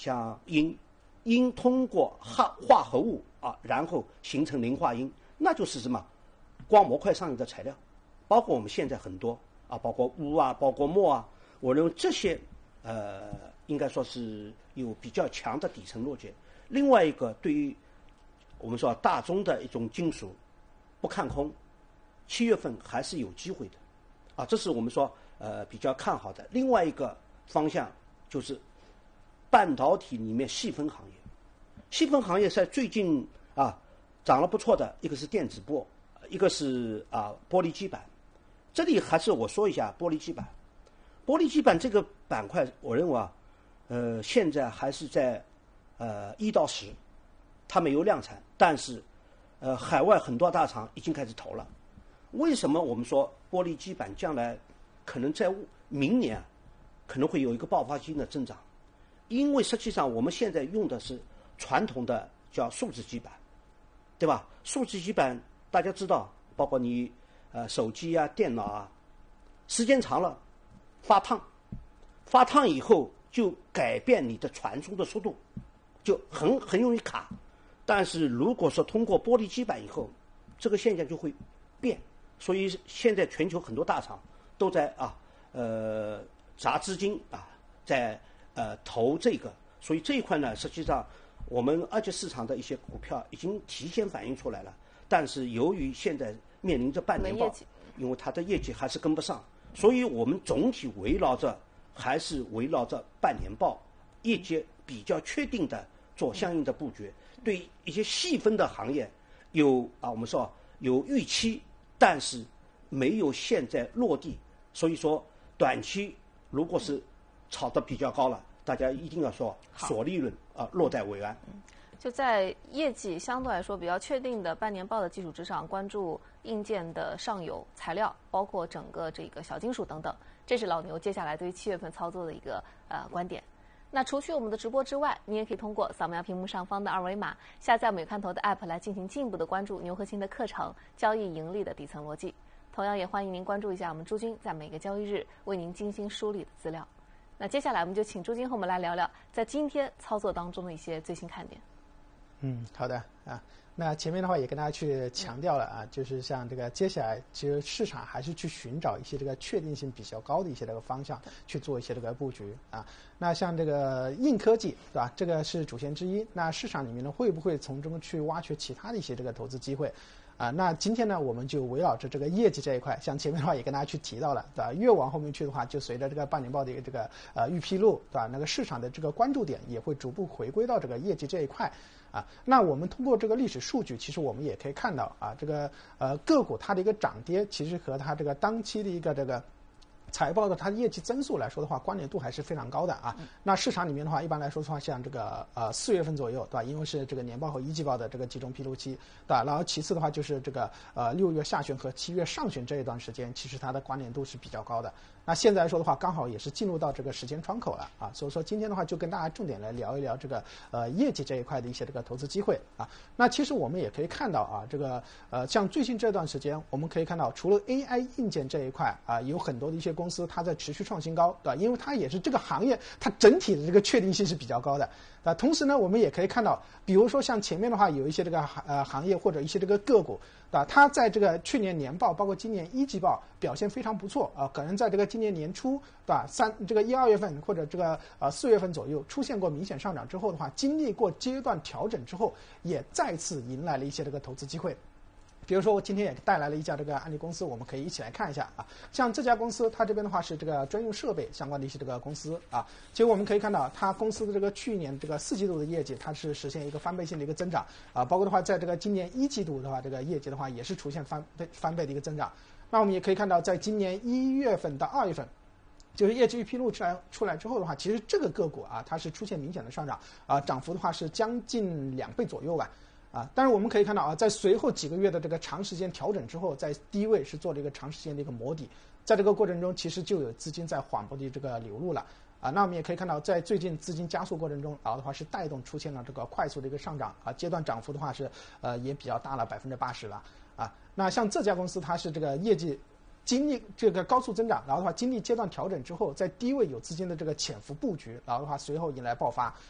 像铟通过化合物然后形成磷化铟，那就是什么光模块上用的材料，包括我们现在很多包括钨包括锰我认为这些应该说是有比较强的底层逻辑。另外一个，对于我们说大宗的一种金属不看空，7月份还是有机会的这是我们说比较看好的。另外一个方向就是半导体里面细分行业，细分行业在最近涨了不错的，一个是电子波，一个是玻璃基板。这里还是我说一下玻璃基板。玻璃基板这个板块，我认为现在还是在1到10，它没有量产，但是海外很多大厂已经开始投了。为什么我们说玻璃基板将来可能在明年可能会有一个爆发性的增长？因为实际上我们现在用的是传统的叫数字基板，对吧？数字基板大家知道，包括你手机电脑时间长了发烫以后就改变你的传输的速度，就很容易卡。但是如果说通过玻璃基板以后，这个现象就会变。所以现在全球很多大厂都在砸资金在投这个。所以这一块呢，实际上我们二级市场的一些股票已经提前反映出来了。但是由于现在面临着半年报，因为它的业绩还是跟不上，所以我们总体还是围绕着半年报业绩比较确定的做相应的布局。对一些细分的行业有我们说有预期，但是没有现在落地。所以说短期如果是炒得比较高了，大家一定要说锁利润落袋为安。 就在业绩相对来说比较确定的半年报的基础之上，关注硬件的上游材料，包括整个这个小金属等等，这是老牛接下来对于7月份操作的一个观点。那除去我们的直播之外，你也可以通过扫描屏幕上方的2维码，下载我们有看头的 App 来进行进一步的关注牛核心的课程、交易盈利的底层逻辑。同样也欢迎您关注一下我们朱军在每个交易日为您精心梳理的资料。那接下来我们就请朱军和我们来聊聊在今天操作当中的一些最新看点。 好的那前面的话也跟大家去强调了就是像这个接下来其实市场还是去寻找一些这个确定性比较高的一些这个方向去做一些这个布局那像这个硬科技对吧，这个是主线之一，那市场里面呢会不会从中去挖掘其他的一些这个投资机会那今天呢我们就围绕着这个业绩这一块，像前面的话也跟大家去提到了对吧，越往后面去的话，就随着这个半年报的一个这个预披露对吧，那个市场的这个关注点也会逐步回归到这个业绩这一块那我们通过这个历史数据，其实我们也可以看到这个个股它的一个涨跌，其实和它这个当期的一个这个财报的它的业绩增速来说的话，关联度还是非常高的那市场里面的话，一般来说的话，像这个4月份左右，对吧？因为是这个年报和一季报的这个集中披露期，对吧？然后其次的话就是这个6月下旬和7月上旬这一段时间，其实它的关联度是比较高的。那现在来说的话，刚好也是进入到这个时间窗口了所以说今天的话就跟大家重点来聊一聊这个业绩这一块的一些这个投资机会那其实我们也可以看到这个像最近这段时间，我们可以看到除了 AI 硬件这一块有很多的一些公司它在持续创新高，对吧？因为它也是这个行业它整体的这个确定性是比较高的同时呢，我们也可以看到，比如说像前面的话有一些这个行业或者一些这个个股它在这个去年年报包括今年一季报表现非常不错可能在这个今年年初对吧这个1、2月份或者这个4月份左右出现过明显上涨之后的话，经历过阶段调整之后，也再次迎来了一些这个投资机会。比如说我今天也带来了一家这个案例公司，我们可以一起来看一下像这家公司它这边的话是这个专用设备相关的一些这个公司其实我们可以看到它公司的这个去年这个4季度的业绩，它是实现一个翻倍性的一个增长包括的话在这个今年1季度的话，这个业绩的话也是出现翻倍的一个增长。那我们也可以看到在今年1月份到2月份就是业绩预披露出来之后的话，其实这个个股它是出现明显的上涨涨幅的话是将近2倍左右吧但是我们可以看到在随后几个月的这个长时间调整之后，在低位是做了一个长时间的一个磨底，在这个过程中其实就有资金在缓步的这个流入了那我们也可以看到在最近资金加速过程中的话是带动出现了这个快速的一个上涨阶段涨幅的话是也比较大了80%了那像这家公司它是这个业绩经历这个高速增长，然后的话经历阶段调整之后，在低位有资金的这个潜伏布局，然后的话随后迎来爆发